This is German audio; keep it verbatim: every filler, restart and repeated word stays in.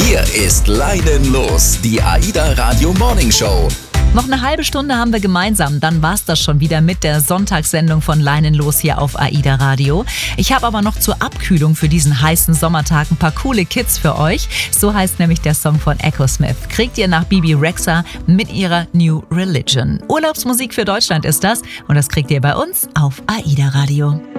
Hier ist Leinen los, die AIDA Radio Morning Show. Noch eine halbe Stunde haben wir gemeinsam, dann war's das schon wieder mit der Sonntagssendung von Leinen los hier auf AIDA Radio. Ich habe aber noch zur Abkühlung für diesen heißen Sommertag ein paar coole Kids für euch. So heißt nämlich der Song von Echo Smith. Kriegt ihr nach Bibi Rexha mit ihrer New Religion. Urlaubsmusik für Deutschland ist das und das kriegt ihr bei uns auf AIDA Radio.